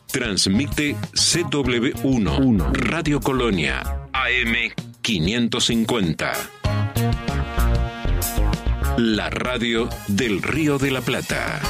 Transmite CW1, Radio Colonia, AM 550. La radio del Río de la Plata.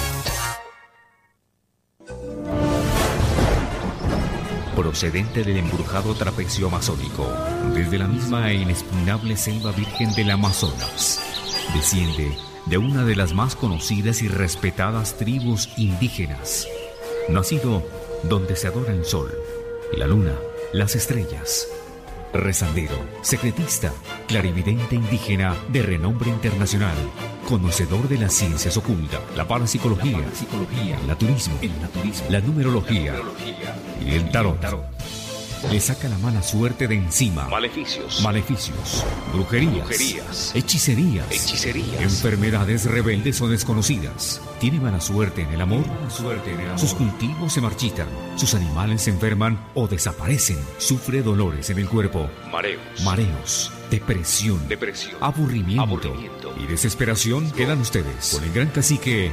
Procedente del embrujado trapecio amazónico, desde la misma e inexpugnable selva virgen del Amazonas, desciende de una de las más conocidas y respetadas tribus indígenas, nacido donde se adora el sol, la luna, las estrellas. Rezandero, secretista, clarividente indígena de renombre internacional, conocedor de las ciencias ocultas, la parapsicología, el naturismo, la numerología y el tarot. Le saca la mala suerte de encima. Maleficios, brujerías, hechicerías, enfermedades rebeldes o desconocidas. Tiene mala suerte en el amor. Sus cultivos se marchitan, sus animales se enferman o desaparecen. Sufre dolores en el cuerpo, mareos, depresión, aburrimiento y desesperación. Quedan ustedes con el gran cacique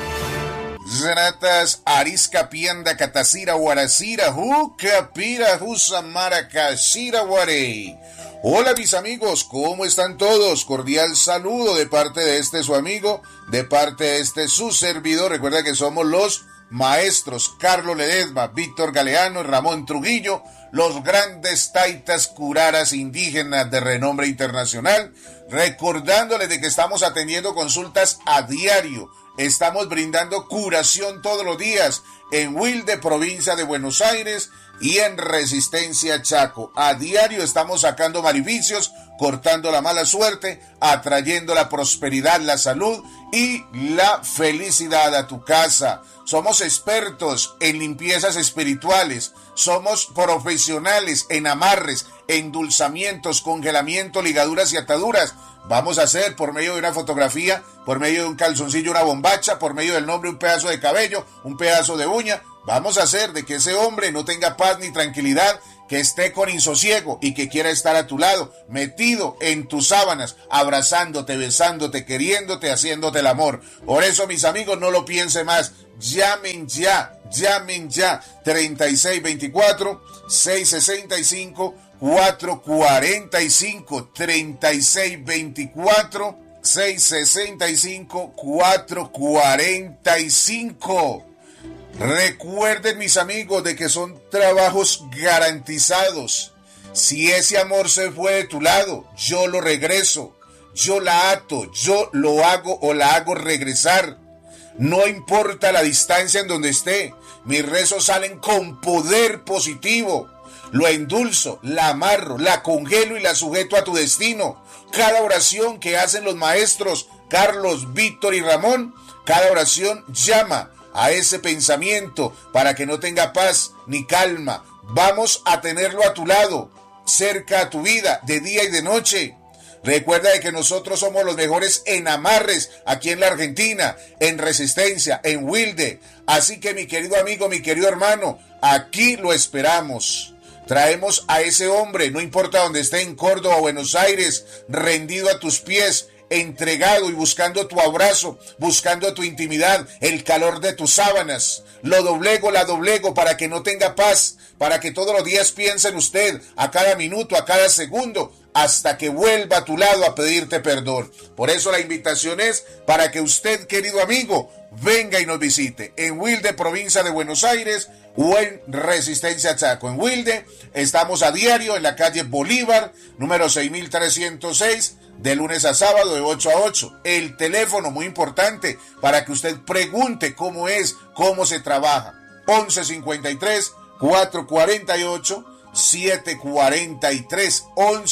Zanatas Arisca Pianda Catacira Guaracira Jucapira Jusamara Casira Guarey. Hola mis amigos, ¿cómo están todos? Cordial saludo de parte de este su amigo, de parte de este su servidor. Recuerda que somos los maestros Carlos Ledesma, Víctor Galeano y Ramón Trujillo, los grandes taitas curaras indígenas de renombre internacional, recordándoles de que estamos atendiendo consultas a diario. Estamos brindando curación todos los días en Wilde, provincia de Buenos Aires, y en Resistencia, Chaco. A diario estamos sacando maleficios, cortando la mala suerte, atrayendo la prosperidad, la salud y la felicidad a tu casa. Somos expertos en limpiezas espirituales, somos profesionales en amarres, endulzamientos, congelamiento, ligaduras y ataduras. Vamos a hacer por medio de una fotografía, por medio de un calzoncillo, una bombacha, por medio del nombre, un pedazo de cabello, un pedazo de uña. Vamos a hacer de que ese hombre no tenga paz ni tranquilidad, que esté con insosiego y que quiera estar a tu lado, metido en tus sábanas, abrazándote, besándote, queriéndote, haciéndote el amor. Por eso, mis amigos, no lo piense más. Llamen ya, 3624-665-445, 3624-665-445. Recuerden, mis amigos, de que son trabajos garantizados. Si ese amor se fue de tu lado, yo lo regreso, yo la ato, yo lo hago o la hago regresar. No importa la distancia en donde esté, mis rezos salen con poder positivo. Lo endulzo, la amarro, la congelo y la sujeto a tu destino. Cada oración que hacen los maestros Carlos, Víctor y Ramón, cada oración llama a ese pensamiento para que no tenga paz ni calma. Vamos a tenerlo a tu lado, cerca a tu vida, de día y de noche. Recuerda de que nosotros somos los mejores en amarres aquí en la Argentina, en Resistencia, en Wilde. Así que mi querido amigo, mi querido hermano, aquí lo esperamos. Traemos a ese hombre, no importa donde esté, en Córdoba o Buenos Aires, rendido a tus pies, entregado y buscando tu abrazo, buscando tu intimidad, el calor de tus sábanas. Lo doblego, la doblego para que no tenga paz, para que todos los días piense en usted, a cada minuto, a cada segundo, hasta que vuelva a tu lado a pedirte perdón. Por eso la invitación es para que usted, querido amigo, venga y nos visite en Wilde, provincia de Buenos Aires, o en Resistencia, Chaco. En Wilde estamos a diario en la calle Bolívar, número 6306, de lunes a sábado de 8 a 8. El teléfono, muy importante, para que usted pregunte cómo es, cómo se trabaja. 1153-448-743.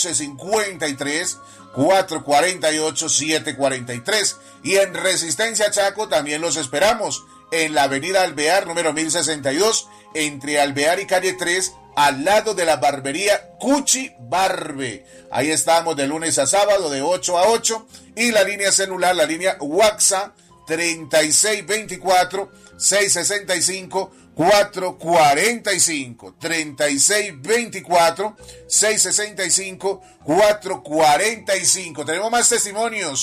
1153-448-743. Y en Resistencia, Chaco también los esperamos en la avenida Alvear, número 1062, entre Alvear y calle 3, al lado de la barbería Cuchi Barbe. Ahí estamos de lunes a sábado de 8 a 8. Y la línea celular, la línea WhatsApp, 3624-665-445. 3624-665-445. Tenemos más testimonios.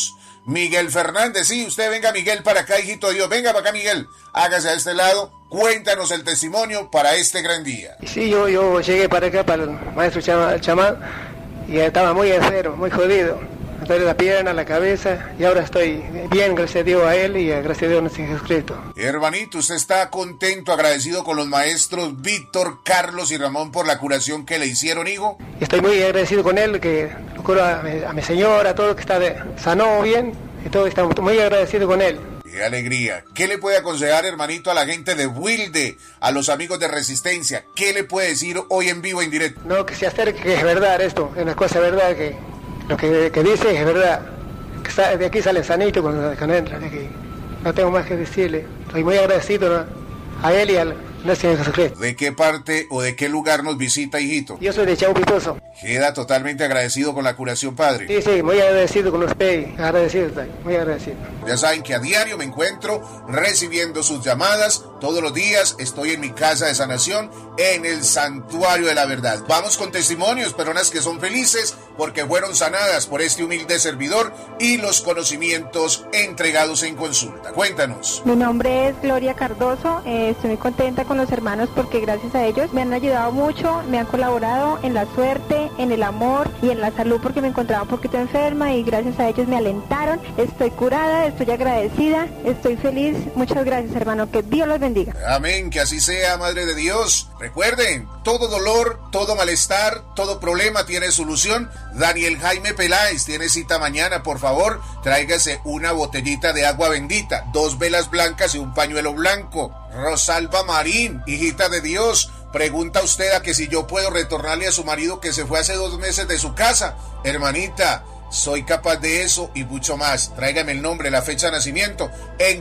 Miguel Fernández. Sí, usted venga, Miguel, para acá, hijito de Dios. Venga para acá, Miguel. Hágase a este lado. Cuéntanos el testimonio para este gran día. Sí, yo llegué para acá, para el maestro chamán, y estaba muy enfermo, muy jodido. Me duele la pierna, la cabeza, y ahora estoy bien, gracias a Dios a él y gracias a Dios a nuestro Jesucristo. Hermanito, ¿usted está contento, agradecido con los maestros Víctor, Carlos y Ramón por la curación que le hicieron, hijo? Estoy muy agradecido con él, que curó a mi señora, a todo que está sanó bien, y todo, estamos muy agradecidos con él. ¡Qué alegría! ¿Qué le puede aconsejar, hermanito, a la gente de Wilde, a los amigos de Resistencia? ¿Qué le puede decir hoy en vivo, en directo? No, que se acerque, que es verdad esto, es una cosa verdad, que lo que dice es verdad. Que de aquí sale sanito cuando entran de aquí. No tengo más que decirle. Estoy muy agradecido, ¿no?, a él y al nuestro Jesucristo. ¿De qué parte o de qué lugar nos visita, hijito? Yo soy de Chaupitoso. Queda totalmente agradecido con la curación, padre. Sí, muy agradecido con usted. Agradecido, muy agradecido. Ya saben que a diario me encuentro recibiendo sus llamadas. Todos los días estoy en mi casa de sanación, en el Santuario de la Verdad. Vamos con testimonios, personas que son felices porque fueron sanadas por este humilde servidor y los conocimientos entregados en consulta. Cuéntanos. Mi nombre es Gloria Cardoso. Estoy muy contenta con los hermanos porque gracias a ellos me han ayudado mucho, me han colaborado en la suerte, en el amor y en la salud porque me encontraba un poquito enferma y gracias a ellos me alentaron. Estoy curada, estoy agradecida, estoy feliz. Muchas gracias, hermano, que Dios los bendiga. Amén, que así sea, Madre de Dios. Recuerden, todo dolor, todo malestar, todo problema tiene solución. Daniel Jaime Peláez tiene cita mañana, por favor, tráigase una botellita de agua bendita, 2 velas blancas y un pañuelo blanco. Rosalba Marín, hijita de Dios, pregunta usted a que si yo puedo retornarle a su marido que se fue hace 2 meses de su casa. Hermanita, soy capaz de eso y mucho más. Tráigame el nombre, la fecha de nacimiento. En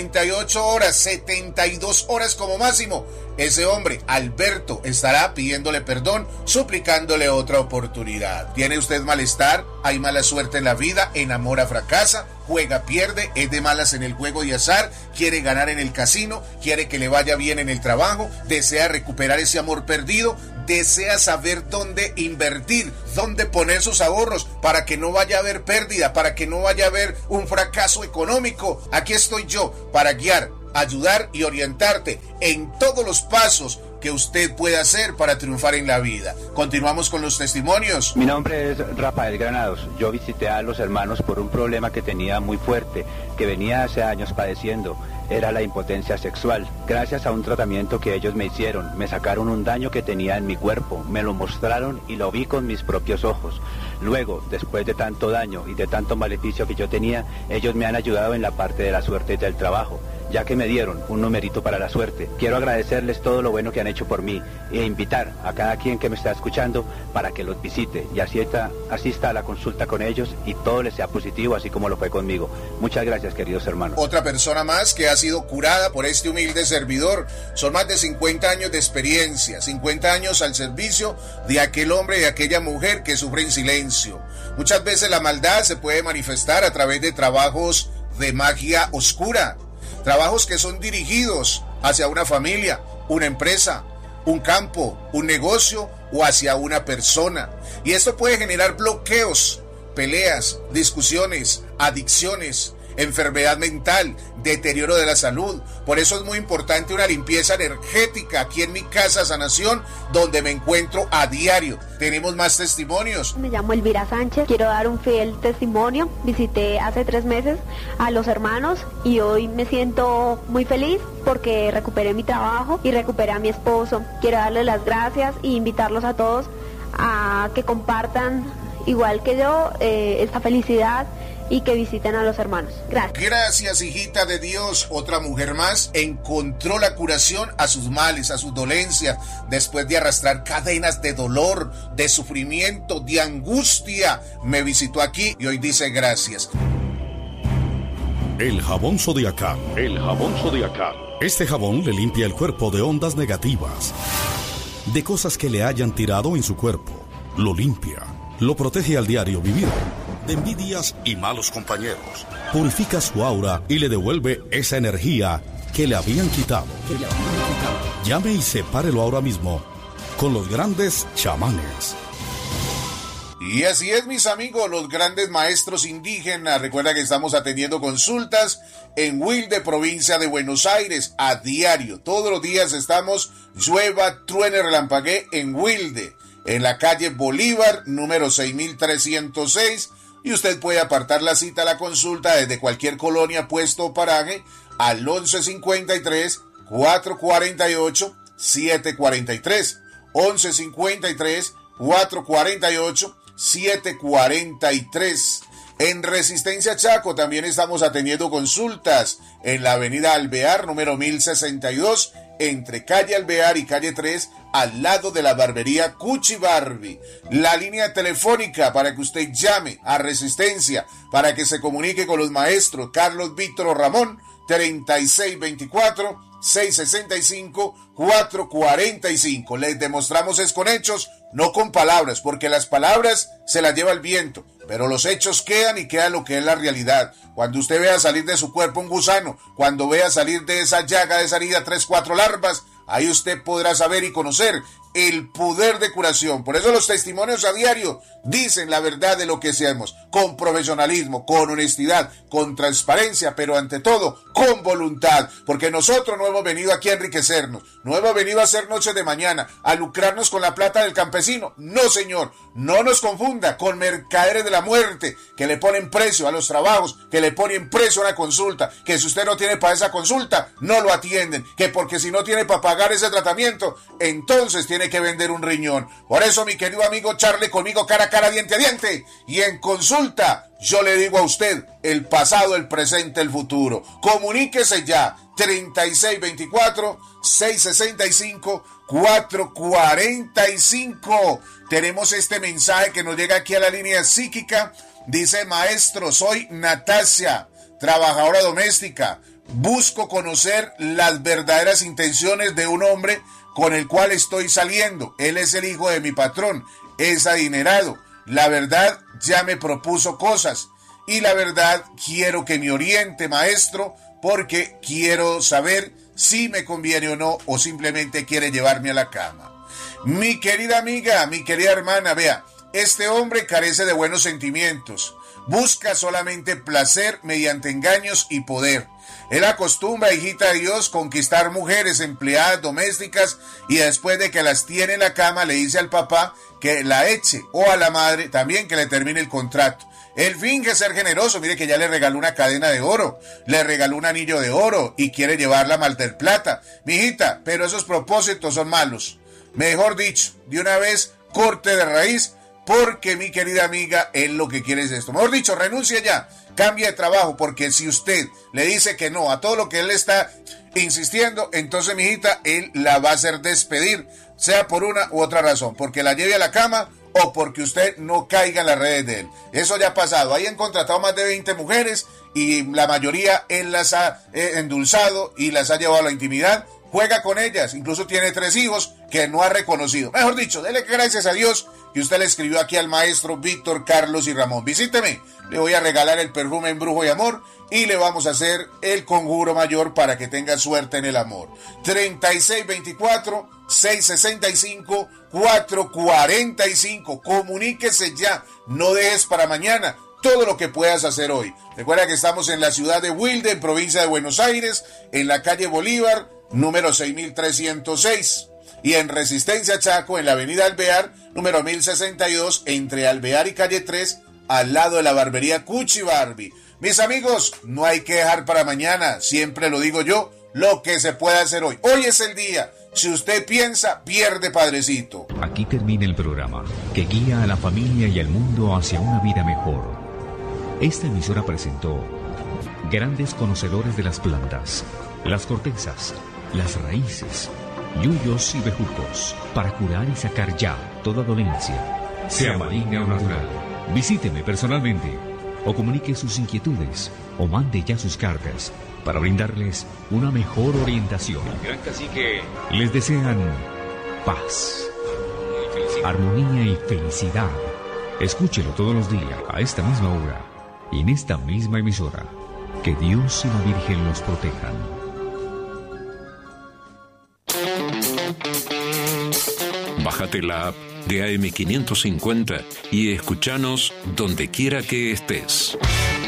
48 horas, 72 horas como máximo, ese hombre, Alberto, estará pidiéndole perdón, suplicándole otra oportunidad. ¿Tiene usted malestar? ¿Hay mala suerte en la vida? ¿Enamora, fracasa? ¿Juega, pierde? ¿Es de malas en el juego de azar? ¿Quiere ganar en el casino? ¿Quiere que le vaya bien en el trabajo? ¿Desea recuperar ese amor perdido? ¿Desea saber dónde invertir? ¿Dónde poner sus ahorros para que no vaya a haber pérdida? ¿Para que no vaya a haber un fracaso económico? Aquí estoy yo para guiar, ayudar y orientarte en todos los pasos que usted puede hacer para triunfar en la vida. Continuamos con los testimonios. Mi nombre es Rafael Granados. Yo visité a los hermanos por un problema que tenía muy fuerte, que venía hace años padeciendo. Era la impotencia sexual. Gracias a un tratamiento que ellos me hicieron, me sacaron un daño que tenía en mi cuerpo, me lo mostraron y lo vi con mis propios ojos. Luego, después de tanto daño y de tanto maleficio que yo tenía, ellos me han ayudado en la parte de la suerte y del trabajo, ya que me dieron un numerito para la suerte. Quiero agradecerles todo lo bueno que han hecho por mí e invitar a cada quien que me está escuchando para que los visite y asista a la consulta con ellos y todo les sea positivo, así como lo fue conmigo. Muchas gracias, queridos hermanos. Otra persona más que ha sido curada por este humilde servidor. Son más de 50 años de experiencia, 50 años al servicio de aquel hombre y de aquella mujer que sufre en silencio. Muchas veces la maldad se puede manifestar a través de trabajos de magia oscura, trabajos que son dirigidos hacia una familia, una empresa, un campo, un negocio o hacia una persona. Y esto puede generar bloqueos, peleas, discusiones, adicciones, enfermedad mental, deterioro de la salud. Por eso es muy importante una limpieza energética aquí en mi casa Sanación, donde me encuentro a diario. Tenemos más testimonios. Me llamo Elvira Sánchez, quiero dar un fiel testimonio. Visité hace 3 meses a los hermanos y hoy me siento muy feliz porque recuperé mi trabajo y recuperé a mi esposo. Quiero darles las gracias e invitarlos a todos a que compartan igual que yo esta felicidad y que visiten a los hermanos. Gracias. Gracias, hijita de Dios. Otra mujer más encontró la curación a sus males, a sus dolencias, después de arrastrar cadenas de dolor, de sufrimiento, de angustia. Me visitó aquí y hoy dice gracias. El jabón Zodiacal. El jabón Zodiacal. Este jabón le limpia el cuerpo de ondas negativas, de cosas que le hayan tirado en su cuerpo. Lo limpia, lo protege al diario vivir de envidias y malos compañeros. Purifica su aura y le devuelve esa energía que le habían quitado. Llame y sepárelo ahora mismo con los grandes chamanes. Y así es, mis amigos, los grandes maestros indígenas. Recuerda que estamos atendiendo consultas en Wilde, provincia de Buenos Aires, a diario. Todos los días estamos, llueva, truene, relampaguee, en Wilde, en la calle Bolívar, número 6306. Y usted puede apartar la cita a la consulta desde cualquier colonia, puesto o paraje al 1153-448-743. 1153-448-743. En Resistencia Chaco también estamos atendiendo consultas en la avenida Alvear, número 1062, entre calle Alvear y calle 3, al lado de la barbería Cuchi Barbie. La línea telefónica para que usted llame a Resistencia, para que se comunique con los maestros Carlos Víctor o Ramón, 3624-665-445. Les demostramos es con hechos, no con palabras, porque las palabras se las lleva el viento, pero los hechos quedan y queda lo que es la realidad. Cuando usted vea salir de su cuerpo un gusano, cuando vea salir de esa llaga, de esa herida, 3-4 larvas, ahí usted podrá saber y conocer el poder de curación. Por eso los testimonios a diario dicen la verdad de lo que hacemos, con profesionalismo, con honestidad, con transparencia, pero ante todo, con voluntad, porque nosotros no hemos venido aquí a enriquecernos, no hemos venido a hacer noches de mañana, a lucrarnos con la plata del campesino. No, señor, no nos confunda con mercaderes de la muerte, que le ponen precio a los trabajos, que le ponen precio a una consulta, que si usted no tiene para esa consulta, no lo atienden, que porque si no tiene para pagar ese tratamiento, entonces tiene que vender un riñón. Por eso, mi querido amigo, charle conmigo cara a cara, diente a diente, y en consulta yo le digo a usted el pasado, el presente, el futuro. Comuníquese ya, 3624-665-445. Tenemos este mensaje que nos llega aquí a la línea psíquica. Dice: maestro, soy Natasia, trabajadora doméstica. Busco conocer las verdaderas intenciones de un hombre con el cual estoy saliendo. Él es el hijo de mi patrón, es adinerado. La verdad, ya me propuso cosas. Y la verdad, quiero que me oriente, maestro, porque quiero saber si me conviene o no, o simplemente quiere llevarme a la cama. Mi querida amiga, mi querida hermana, vea, este hombre carece de buenos sentimientos. Busca solamente placer mediante engaños y poder. Él acostumbra, hijita de Dios, conquistar mujeres empleadas domésticas y después de que las tiene en la cama le dice al papá que la eche, o a la madre también que le termine el contrato. Él finge ser generoso, mire que ya le regaló una cadena de oro, le regaló un anillo de oro y quiere llevarla a Mar del Plata. Mijita, pero esos propósitos son malos. Mejor dicho, de una vez, corte de raíz, porque mi querida amiga, él lo que quiere es esto. Mejor dicho, renuncie ya, cambie de trabajo, porque si usted le dice que no a todo lo que él está insistiendo, entonces, mijita, él la va a hacer despedir, sea por una u otra razón, porque la lleve a la cama o porque usted no caiga en las redes de él. Eso ya ha pasado. Ahí han contratado más de 20 mujeres y la mayoría él las ha endulzado y las ha llevado a la intimidad. Juega con ellas, incluso tiene 3 hijos que no ha reconocido. Mejor dicho, dele gracias a Dios que usted le escribió aquí al maestro Víctor, Carlos y Ramón. Visíteme, le voy a regalar el perfume Embrujo y Amor y le vamos a hacer el conjuro mayor para que tenga suerte en el amor. 3624-665-445. Comuníquese ya, no dejes para mañana todo lo que puedas hacer hoy. Recuerda que estamos en la ciudad de Wilde, en provincia de Buenos Aires, en la calle Bolívar, número 6306. Y en Resistencia Chaco, en la avenida Alvear, número 1062, entre Alvear y calle 3, al lado de la barbería Cuchi Barbie. Mis amigos, no hay que dejar para mañana, siempre lo digo yo, lo que se puede hacer hoy. Hoy es el día. Si usted piensa, pierde, padrecito. Aquí termina el programa que guía a la familia y al mundo hacia una vida mejor. Esta emisora presentó grandes conocedores de las plantas, las cortezas, las raíces, yuyos y bejucos, para curar y sacar ya toda dolencia, sea maligna o natural. Visíteme personalmente o comunique sus inquietudes o mande ya sus cartas para brindarles una mejor orientación. El gran cacique les desean paz, armonía y felicidad. Escúchelo todos los días a esta misma hora y en esta misma emisora. Que Dios y la Virgen los protejan. Bájate la app de AM550 y escuchanos donde quiera que estés.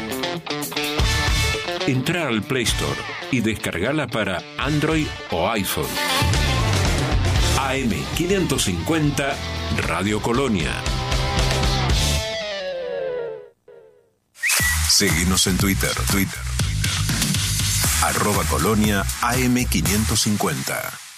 Entra al Play Store y descargala para Android o iPhone. AM550 Radio Colonia. Seguinos en Twitter. @Colonia AM550.